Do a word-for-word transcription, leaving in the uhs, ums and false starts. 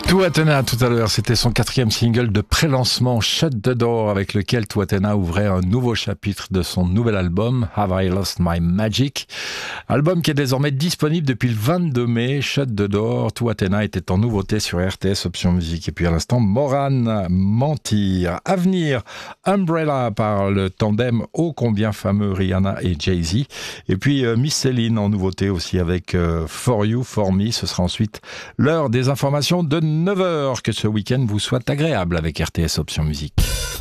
Tuatena, tout à l'heure, c'était son quatrième single de pré-lancement, Shut the Door, avec lequel Tuatena ouvrait un nouveau chapitre de son nouvel album, Have I Lost My Magic? Album qui est désormais disponible depuis le vingt-deux mai. Shut the Door, Tuatena était en nouveauté sur R T S Option Musique. Et puis à l'instant, Morane, Mentir. À venir, Umbrella par le tandem ô combien fameux Rihanna et Jay-Z. Et puis euh, Miss Céline en nouveauté aussi avec euh, For You, For Me. Ce sera ensuite l'heure des informations de neuf heures. Que ce week-end vous soit agréable avec R T S Option Musique.